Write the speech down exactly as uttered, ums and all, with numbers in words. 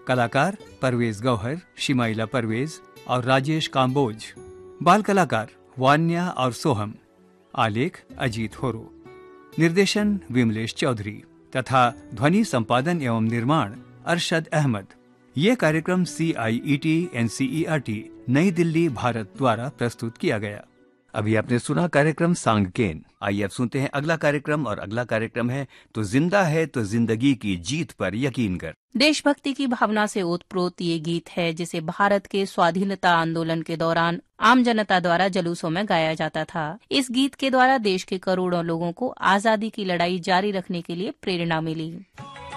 कलाकार परवेज गौहर, शिमाइला परवेज और राजेश काम्बोज। बाल कलाकार वान्या और सोहम। आलेख अजीत होरो। निर्देशन विमलेश चौधरी तथा ध्वनि संपादन एवं निर्माण अरशद अहमद। ये कार्यक्रम सी आई E T N C E R T नई दिल्ली भारत द्वारा प्रस्तुत किया गया। अभी आपने सुना कार्यक्रम सांगकेन। आइए अब सुनते हैं अगला कार्यक्रम, और अगला कार्यक्रम है तो जिंदा है तो जिंदगी की जीत पर यकीन कर। देशभक्ति की भावना से ओतप्रोत ये गीत है जिसे भारत के स्वाधीनता आंदोलन के दौरान आम जनता द्वारा जुलूसों में गाया जाता था। इस गीत के द्वारा देश के करोड़ों लोगों को आजादी की लड़ाई जारी रखने के लिए प्रेरणा मिली।